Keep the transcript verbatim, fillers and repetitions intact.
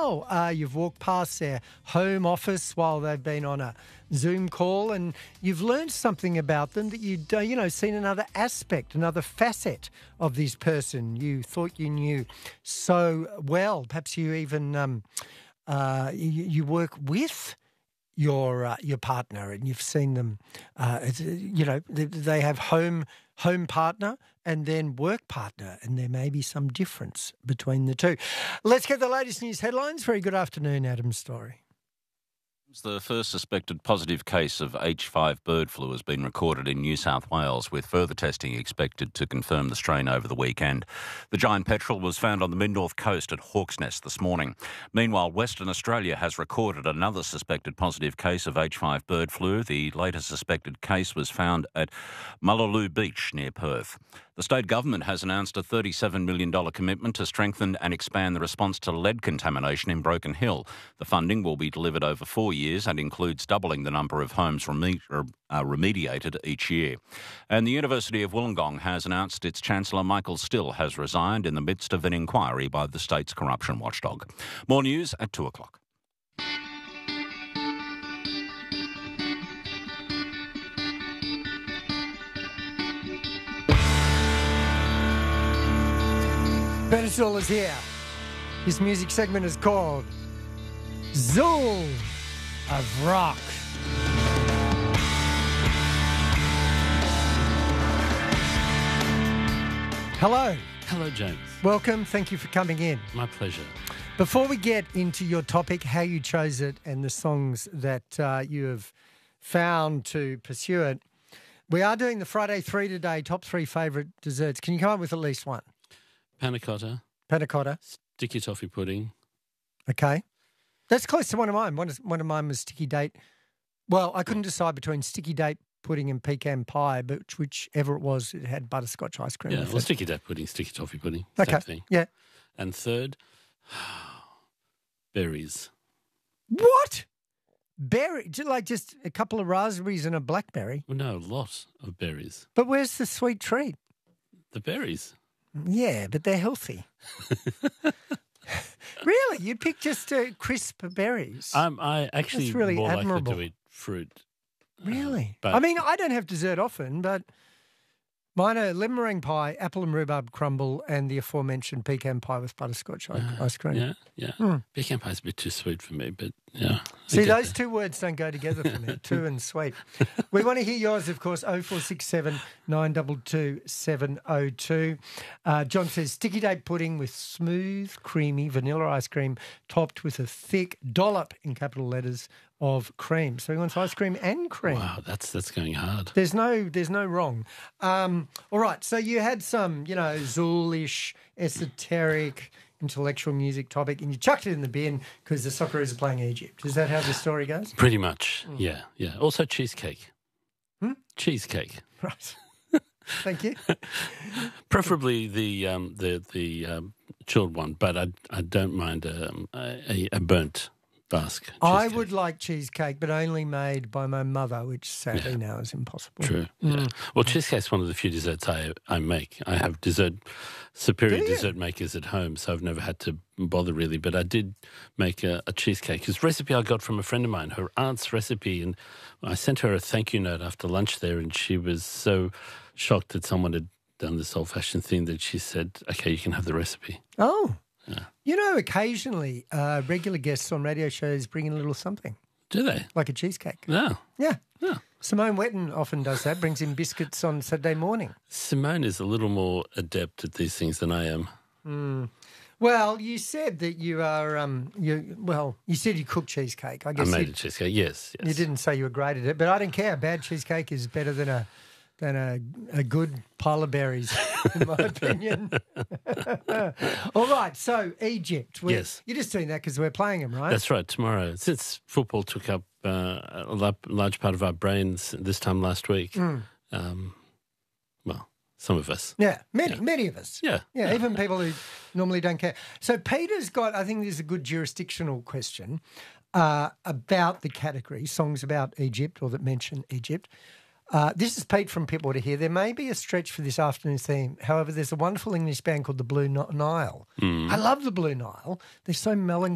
well. Uh, you've walked past their home office while they've been on a Zoom call, and you've learned something about them that you you know seen another aspect, another facet of this person you thought you knew so well. Perhaps you even um, uh, you, you work with your uh, your partner, and you've seen them. Uh, you know they, they have home home partner and then work partner, and there may be some difference between the two. Let's get the latest news headlines. Very good afternoon, Adam Story. The first suspected positive case of H five bird flu has been recorded in New South Wales, with further testing expected to confirm the strain over the weekend. The giant petrel was found on the mid-north coast at Hawk's Nest this morning. Meanwhile, Western Australia has recorded another suspected positive case of H five bird flu. The latest suspected case was found at Mullaloo Beach near Perth. The state government has announced a thirty-seven million dollars commitment to strengthen and expand the response to lead contamination in Broken Hill. The funding will be delivered over four years and includes doubling the number of homes reme- uh, remediated each year. And the University of Wollongong has announced its Chancellor Michael Still has resigned in the midst of an inquiry by the state's corruption watchdog. More news at two o'clock. Benazul is here. His music segment is called Zool of Rock. Hello. Hello, James. Welcome. Thank you for coming in. My pleasure. Before we get into your topic, how you chose it, and the songs that uh, you have found to pursue it, we are doing the Friday Three today, top three favourite desserts. Can you come up with at least one? Panna cotta. Panna cotta. Sticky toffee pudding. Okay. That's close to one of mine. One, is, one of mine was sticky date. Well, I couldn't decide between sticky date pudding and pecan pie, but whichever it was, it had butterscotch ice cream. Yeah, with well, it. sticky date pudding, sticky toffee pudding. Okay. Same thing. Yeah. And third, berries. What? Berry? Like just a couple of raspberries and a blackberry? Well, no, a lot of berries. But where's the sweet treat? The berries. Yeah, but they're healthy. Really? You'd pick just uh, crisp berries? Um, I actually That's really more admirable. likely to eat fruit. Really? But- I mean, I don't have dessert often, but mine are lemon meringue pie, apple and rhubarb crumble, and the aforementioned pecan pie with butterscotch Uh, ice cream. Yeah, yeah. Mm. Pecan pie is a bit too sweet for me, but yeah. I See, get those there. two words don't go together for me, too and sweet. We want to hear yours, of course, oh four six seven, nine two two, seven oh two. Uh, John says, sticky date pudding with smooth, creamy vanilla ice cream topped with a thick dollop, in capital letters, of cream. So he wants ice cream and cream. Wow, that's that's going hard. There's no, there's no wrong. Um, all right, so you had some, you know, Zoolish, esoteric, intellectual music topic, and you chucked it in the bin because the Socceroos are playing Egypt. Is that how the story goes? Pretty much, yeah, yeah. Also cheesecake. Hmm? Cheesecake. Right. Thank you. Preferably the um, the the um, chilled one, but I I don't mind um, a, a burnt Basque. I cheesecake. would like cheesecake, but only made by my mother, which sadly Yeah. now is impossible. True. Yeah. Well, cheesecake's one of the few desserts I I make. I have dessert superior Do you? dessert makers at home, so I've never had to bother really. But I did make a, a cheesecake. It's a recipe I got from a friend of mine, her aunt's recipe, and I sent her a thank you note after lunch there, and she was so shocked that someone had done this old-fashioned thing that she said, "Okay, you can have the recipe." Oh. Yeah. You know, occasionally uh, regular guests on radio shows bring in a little something, Do they? like a cheesecake. No. Yeah. No. Simone Wetton often does that, brings in biscuits on Saturday morning. Simone is a little more adept at these things than I am. Mm. Well, you said that you are, um, you well, you said you cook cheesecake. I I guess made you, a cheesecake, yes. yes. you didn't say you were great at it, but I don't care. Bad cheesecake is better than a than a, a good pile of berries, in my opinion. All right, so Egypt. We, Yes. You're just doing that because we're playing them, right? That's right, tomorrow. Since football took up uh, a la- large part of our brains this time last week, Mm. um, well, some of us. Yeah, many, Yeah. many of us. Yeah. Yeah, even people who normally don't care. So Peter's got, I think this is a good jurisdictional question uh, about the category, songs about Egypt or that mention Egypt. Uh, this is Pete from Pittwater here. There may be a stretch for this afternoon's theme. However, there's a wonderful English band called the Blue Nile. Mm. I love the Blue Nile. They're so melancholy.